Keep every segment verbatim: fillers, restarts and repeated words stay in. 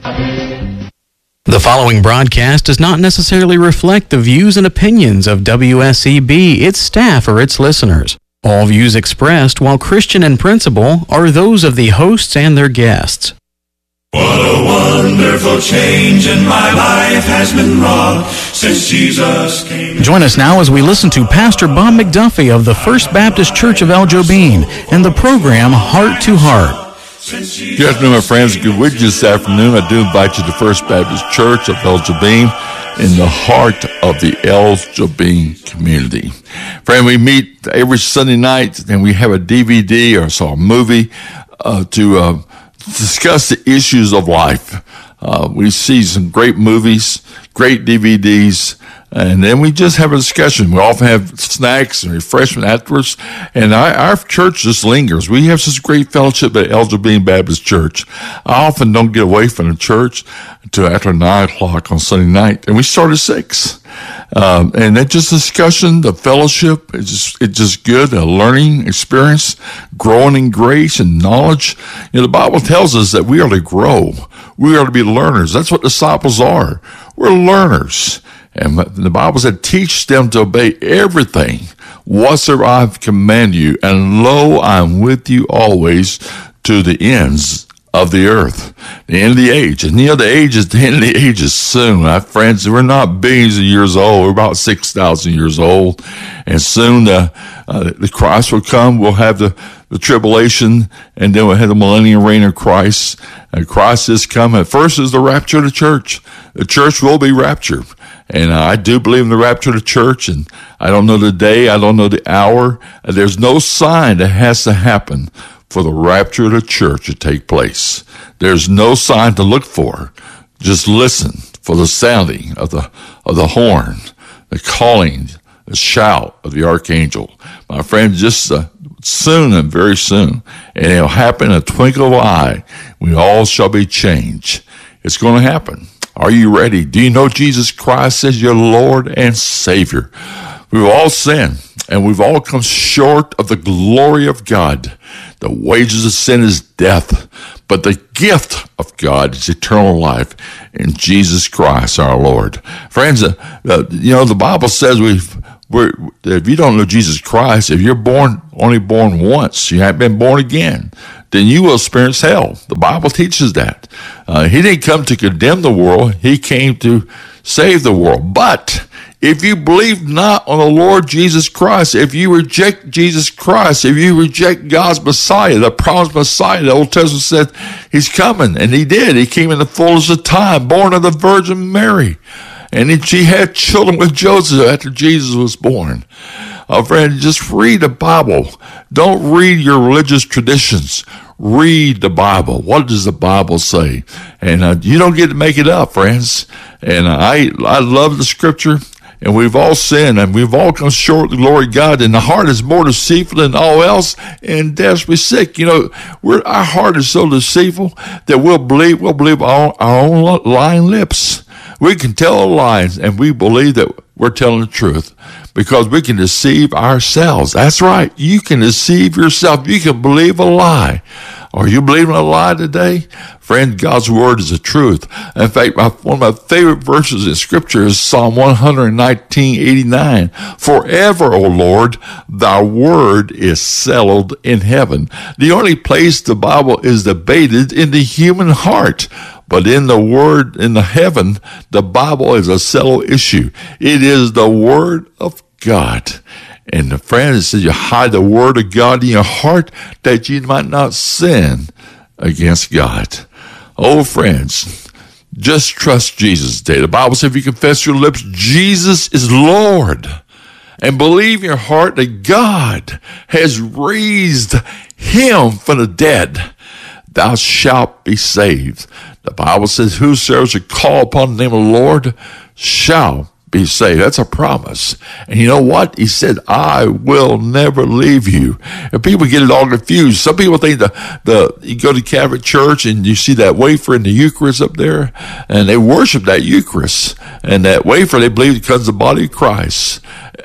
The following broadcast does not necessarily reflect the views and opinions of W S E B, its staff, or its listeners. All views expressed, while Christian in principle, are those of the hosts and their guests. What a wonderful change in my life has been wrought since Jesus came. Join us now as we listen to Pastor Bob McDuffie of the First Baptist Church of El Jobin and the program Heart to Heart. Good afternoon, my friends. Good with you this afternoon. I do invite you to First Baptist Church of El Jobin in the heart of the El Jobin community. Friend, we meet every Sunday night and we have a D V D or so a movie uh, to uh, discuss the issues of life. Uh, we see some great movies, great D V Ds, and then we just have a discussion. We often have snacks and refreshment afterwards, and our, our church just lingers. We have such great fellowship at El Jobin Baptist Church. I often don't get away from the church until after nine o'clock on Sunday night, and we start at six. Um, and that just discussion, the fellowship, it's just, it's just good, a learning experience, growing in grace and knowledge. You know, the Bible tells us that we are to grow. We are to be learners. That's what disciples are. We're learners. And the Bible said, teach them to obey everything whatsoever I have commanded you. And lo, I am with you always to the ends of the earth, the end of the age. And you know, the age is, the end of the age is soon. My friends, we're not billions of years old. We're about six thousand years old. And soon the, uh, the Christ will come. We'll have the, the tribulation, and then we'll have the millennial reign of Christ. And Christ is coming. First is the rapture of the church. The church will be raptured. And I do believe in the rapture of the church, and I don't know the day, I don't know the hour. There's no sign that has to happen for the rapture of the church to take place. There's no sign to look for. Just listen for the sounding of the of the horn, the calling, the shout of the archangel. My friend, just uh, soon and very soon, and it'll happen in a twinkle of an eye. We all shall be changed. It's going to happen. Are you ready? Do you know Jesus Christ as your Lord and Savior? We've all sinned, and we've all come short of the glory of God. The wages of sin is death, but the gift of God is eternal life in Jesus Christ our Lord. Friends, uh, uh, you know, the Bible says we've We're, if you don't know Jesus Christ, if you're born, only born once, you haven't been born again, then you will experience hell. The Bible teaches that. Uh, he didn't come to condemn the world. He came to save the world. But if you believe not on the Lord Jesus Christ, if you reject Jesus Christ, if you reject God's Messiah, the promised Messiah, the Old Testament said he's coming, and he did. He came in the fullness of time, born of the Virgin Mary. And she had children with Joseph after Jesus was born. Uh, friend, just read the Bible. Don't read your religious traditions. Read the Bible. What does the Bible say? And uh, you don't get to make it up, friends. And uh, I I love the Scripture. And we've all sinned, and we've all come short of the glory of God. And the heart is more deceitful than all else, and desperately sick. You know, we're, our heart is so deceitful that we'll believe we'll believe our, our own lying lips. We can tell lies, and we believe that we're telling the truth because we can deceive ourselves. That's right. You can deceive yourself. You can believe a lie. Are you believing a lie today? Friend, God's word is the truth. In fact, my, one of my favorite verses in Scripture is Psalm one nineteen, eighty-nine. Forever, O Lord, thy word is settled in heaven. The only place the Bible is debated in the human heart. But in the word, in the heaven, the Bible is a settled issue. It is the word of God. And the friend, it says you hide the word of God in your heart that you might not sin against God. Oh, friends, just trust Jesus today. The Bible says if you confess your lips, Jesus is Lord, and believe in your heart that God has raised him from the dead, thou shalt be saved. The Bible says, whosoever shall call upon the name of the Lord shall be saved. That's a promise. And you know what? He said, I will never leave you. And people get it all confused. Some people think the, the, you go to Catholic Church and you see that wafer in the Eucharist up there, and they worship that Eucharist. And that wafer, they believe, becomes the body of Christ.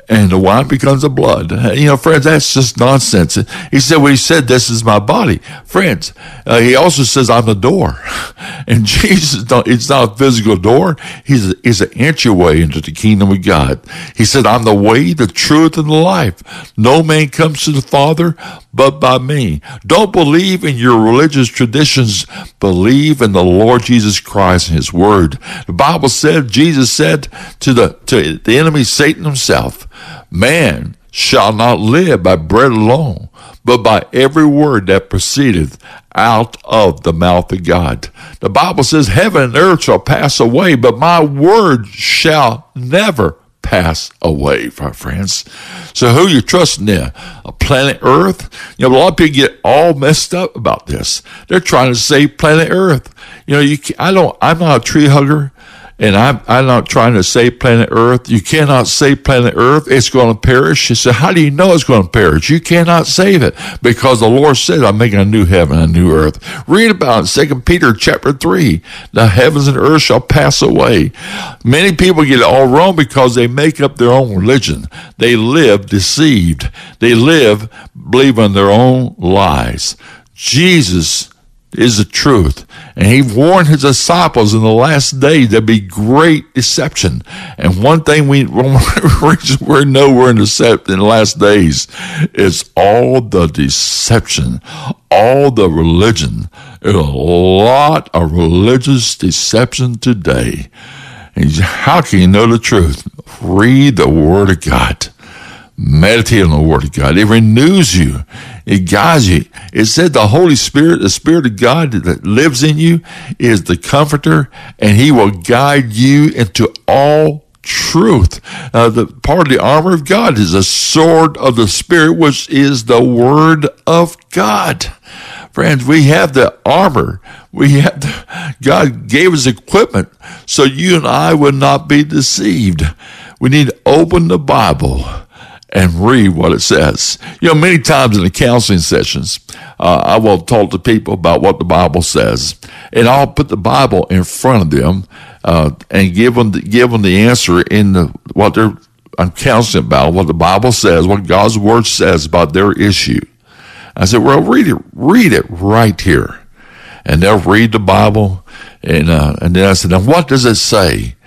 and the wine becomes the blood. You know, friends, that's just nonsense. He said, well, he said, this is my body. Friends, uh, he also says, I'm the door. And Jesus, it's not a physical door. He's, a, he's an entryway into the kingdom of God. He said, I'm the way, the truth, and the life. No man comes to the Father but by me. Don't believe in your religious traditions. Believe in the Lord Jesus Christ and his word. The Bible said, Jesus said to the, to the enemy, Satan himself, man shall not live by bread alone, but by every word that proceedeth out of the mouth of God. The Bible says, heaven and earth shall pass away, but my word shall never pass away, my friends. So who you trusting in? A planet Earth? You know, a lot of people get all messed up about this. They're trying to save planet Earth. You know, you I don't. I'm not a tree hugger, and I'm I'm not trying to save planet Earth. You cannot save planet Earth. It's going to perish. You say, how do you know it's going to perish? You cannot save it because the Lord said, I'm making a new heaven, a new earth. Read about it in Second Peter chapter three. The heavens and earth shall pass away. Many people get it all wrong because they make up their own religion. They live deceived. They live believing their own lies. Jesus is the truth. And he warned his disciples in the last days there'd be great deception. And one thing we, we know we're in the, in the last days is all the deception, all the religion. There's a lot of religious deception today. And how can you know the truth? Read the Word of God. Meditate on the Word of God. It renews you. It guides you. It said the Holy Spirit, the Spirit of God that lives in you, is the comforter, and he will guide you into all truth. Uh, the part of the armor of God is the sword of the Spirit, which is the Word of God. Friends, we have the armor. We have the, God gave us equipment so you and I would not be deceived. We need to open the Bible and read what it says. You know, many times in the counseling sessions, uh, I will talk to people about what the Bible says, and I'll put the Bible in front of them uh, and give them the, give them the answer in the, what they're I'm counseling about, what the Bible says, what God's Word says about their issue. I said, well, read it, read it right here, and they'll read the Bible, and uh, and then I said, now what does it say?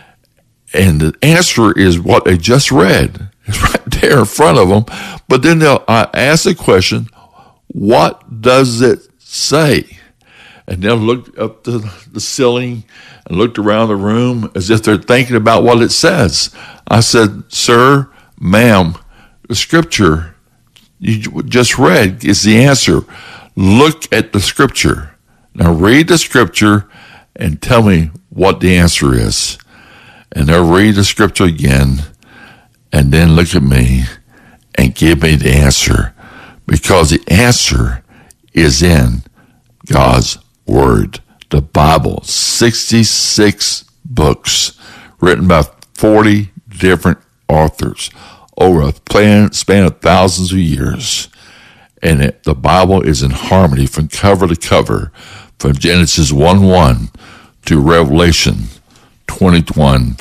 And the answer is what they just read. It's right there in front of them. But then they'll I ask the question, what does it say? And they'll look up to the ceiling and look around the room as if they're thinking about what it says. I said, sir, ma'am, the scripture you just read is the answer. Look at the scripture. Now read the scripture and tell me what the answer is. And they'll read the scripture again and then look at me and give me the answer, because the answer is in God's Word, the Bible, sixty-six books written by forty different authors over a plan, span of thousands of years. And it, the Bible is in harmony from cover to cover, from Genesis one one to Revelation twenty-one,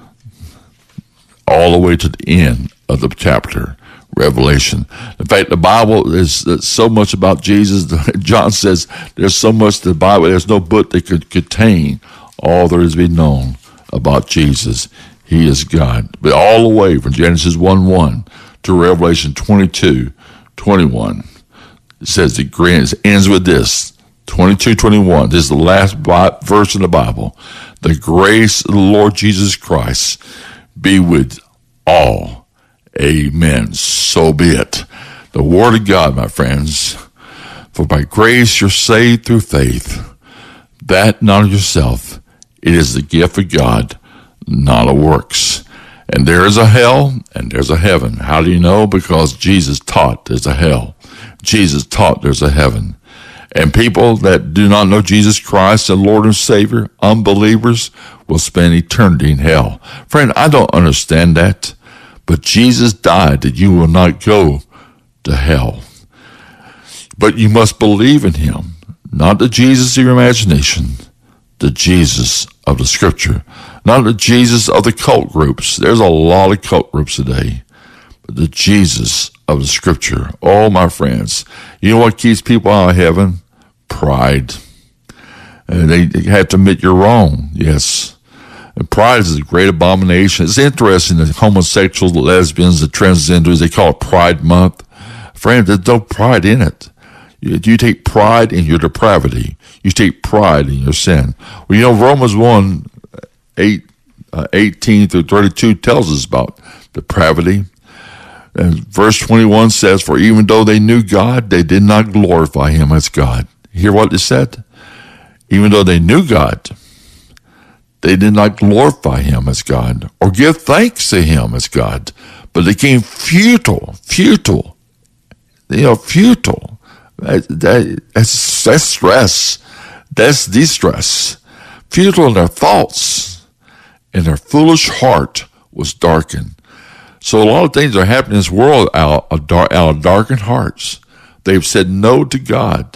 all the way to the end of the chapter, Revelation. In fact, the Bible is so much about Jesus. John says there's so much to the Bible, there's no book that could contain all there is to be known about Jesus. He is God. But all the way from Genesis one one to Revelation twenty-two twenty-one, it says it ends with this, twenty-two twenty-one. This is the last verse in the Bible. The grace of the Lord Jesus Christ be with all. Amen. So be it. The Word of God, my friends. For by grace you're saved through faith. That not of yourself. It is the gift of God, not of works. And there is a hell and there's a heaven. How do you know? Because Jesus taught there's a hell. Jesus taught there's a heaven. And people that do not know Jesus Christ as Lord and Savior, unbelievers, will spend eternity in hell. Friend, I don't understand that, but Jesus died that you will not go to hell. But you must believe in him, not the Jesus of your imagination, the Jesus of the Scripture, not the Jesus of the cult groups. There's a lot of cult groups today. but the Jesus of the Scripture. Oh, my friends, you know what keeps people out of heaven? Pride. And they, they have to admit you're wrong. Yes. And pride is a great abomination. It's interesting that homosexuals, the lesbians, the transgenders, they call it Pride Month. Friends, there's no pride in it. You, you take pride in your depravity. You take pride in your sin. Well, you know, Romans one, eight, uh, eighteen through thirty-two tells us about depravity. And verse twenty-one says, for even though they knew God, they did not glorify him as God. Hear what it said? Even though they knew God, they did not glorify him as God or give thanks to him as God, but they became futile, futile, you know, futile. That, that, that's, that's stress. That's distress. Futile in their thoughts, and their foolish heart was darkened. So a lot of things are happening in this world out of, dark, out of darkened hearts. They've said no to God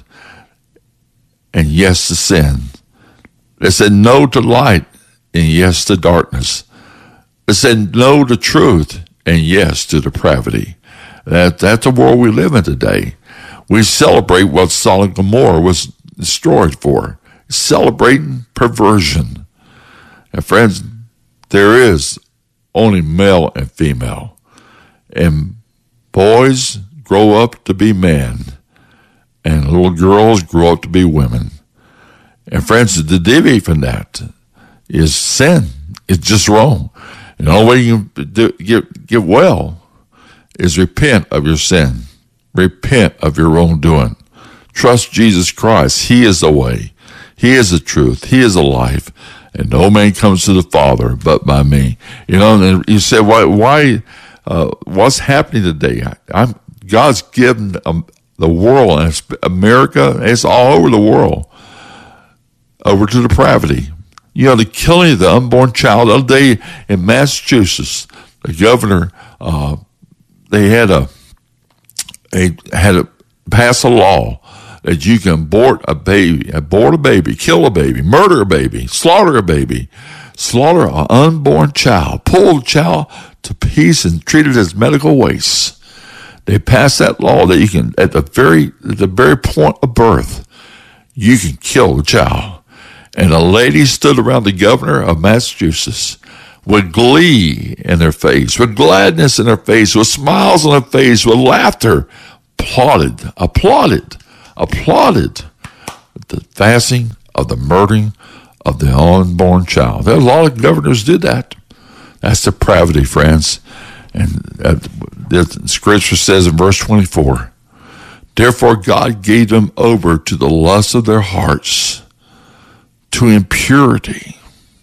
and yes to sin. They said no to light and yes to darkness. They said no to truth and yes to depravity. That, that's the world we live in today. We celebrate what Sodom and Gomorrah was destroyed for. Celebrating perversion. And friends, there is only male and female. And boys grow up to be men. And little girls grow up to be women. And friends, to deviate from that is sin. It's just wrong. And the only way you can do, get, get well is repent of your sin. Repent of your wrongdoing. Trust Jesus Christ. He is the way. He is the truth. He is the life. And no man comes to the Father but by me. You know, and you say, why, why, uh, what's happening today? I, I'm, God's given um, the world, and it's America, it's all over the world, over to depravity. You know, the killing of the unborn child. The other day in Massachusetts, the governor, uh, they had a, they had to pass a law that you can abort a baby, abort a baby, kill a baby, murder a baby, slaughter a baby, slaughter an unborn child, pull the child to pieces and treat it as medical waste. They passed that law that you can, at the very, at the very point of birth, you can kill the child. And a lady stood around the governor of Massachusetts with glee in their face, with gladness in their face, with smiles on their face, with laughter, applauded, applauded, applauded the fasting of the murdering of the unborn child. There are a lot of governors did that. That's depravity, friends. And the scripture says in verse twenty-four, therefore God gave them over to the lust of their hearts, to impurity,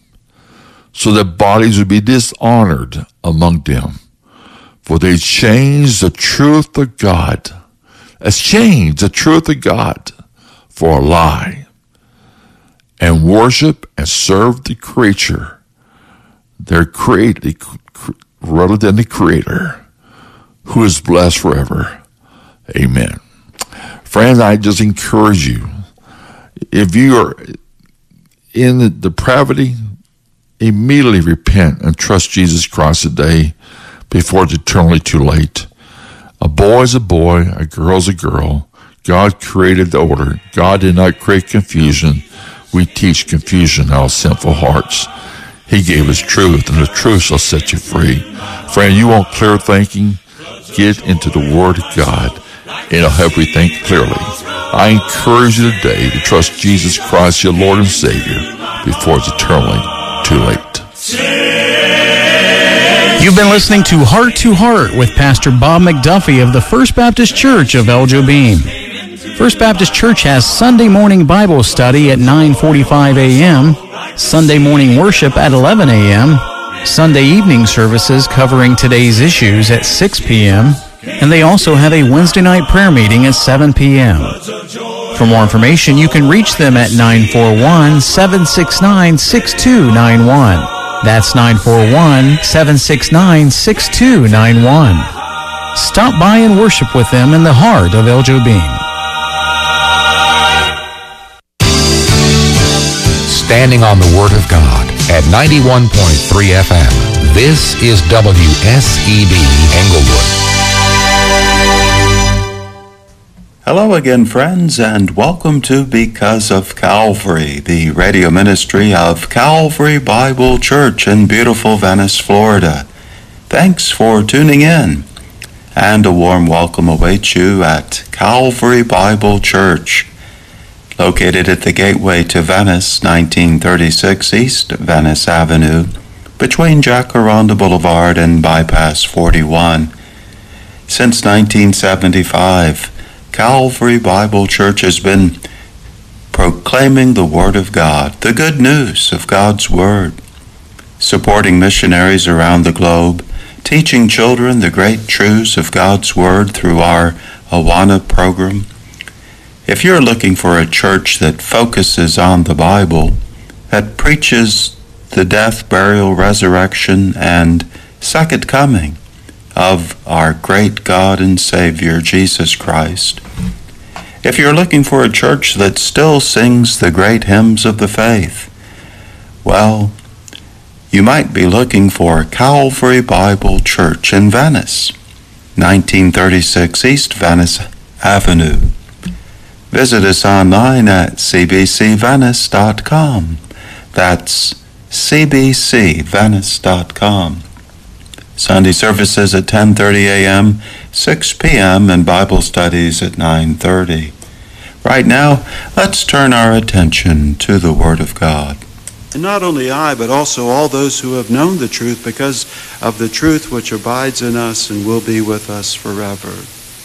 so that bodies would be dishonored among them. For they changed the truth of God, exchanged the truth of God for a lie, and worship and serve the creature, their creator, rather than the Creator, who is blessed forever. Amen. Friends, I just encourage you, if you are in the depravity, immediately repent and trust Jesus Christ today before it's eternally too late. A boy is a boy, a girl is a girl. God created the order. God did not create confusion. We teach confusion out of sinful hearts. He gave us truth, and the truth shall set you free. Friend, you want clear thinking? Get into the Word of God, and it'll help you think clearly. I encourage you today to trust Jesus Christ, your Lord and Savior, before it's eternally too late. You've been listening to Heart to Heart with Pastor Bob McDuffie of the First Baptist Church of El Jobim. First Baptist Church has Sunday morning Bible study at nine forty-five a.m., Sunday morning worship at eleven a.m., Sunday evening services covering today's issues at six p.m., and they also have a Wednesday night prayer meeting at seven p.m. For more information, you can reach them at nine four one, seven six nine, six two nine one. That's nine four one, seven six nine, six two nine one. Stop by and worship with them in the heart of El Jobim. Standing on the Word of God at ninety-one point three F M. This is W S E B Englewood. Hello again, friends, and welcome to Because of Calvary, the radio ministry of Calvary Bible Church in beautiful Venice, Florida. Thanks for tuning in, and a warm welcome awaits you at Calvary Bible Church, located at the gateway to Venice, nineteen thirty-six East Venice Avenue, between Jacaranda Boulevard and Bypass forty-one. Since nineteen seventy-five, Calvary Bible Church has been proclaiming the Word of God, the good news of God's Word, supporting missionaries around the globe, teaching children the great truths of God's Word through our Awana program. If you're looking for a church that focuses on the Bible, that preaches the death, burial, resurrection, and second coming of our great God and Savior, Jesus Christ. If you're looking for a church that still sings the great hymns of the faith, well, you might be looking for Calvary Bible Church in Venice, nineteen thirty-six East Venice Avenue. Visit us online at c b c venice dot com. That's c b c venice dot com. Sunday services at ten thirty a.m., six p.m., and Bible studies at nine thirty. Right now, let's turn our attention to the Word of God. And not only I, but also all those who have known the truth because of the truth which abides in us and will be with us forever.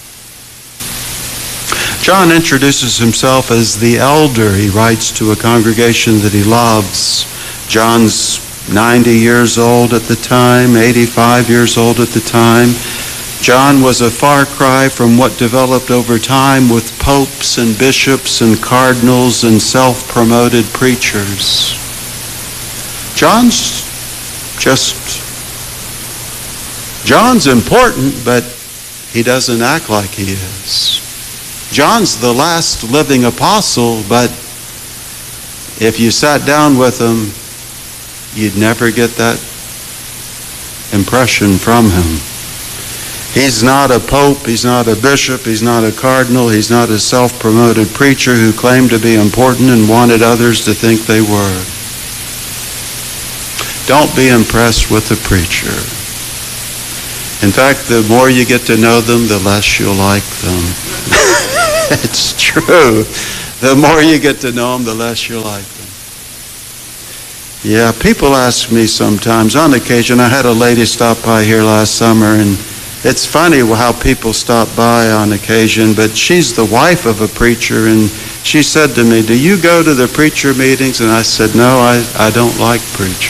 John introduces himself as the elder. He writes to a congregation that he loves. John's ninety years old at the time, eighty-five years old at the time. John was a far cry from what developed over time with popes and bishops and cardinals and self-promoted preachers. John's just, John's important, but he doesn't act like he is. John's the last living apostle, but if you sat down with him, you'd never get that impression from him. He's not a pope, he's not a bishop, he's not a cardinal, he's not a self-promoted preacher who claimed to be important and wanted others to think they were. Don't be impressed with the preacher. In fact, the more you get to know them, the less you'll like them. It's true. The more you get to know them, the less you'll like them. Yeah, people ask me sometimes, on occasion, I had a lady stop by here last summer, and it's funny how people stop by on occasion, but she's the wife of a preacher, and she said to me, "Do you go to the preacher meetings?" And I said, "No, I, I don't like preachers."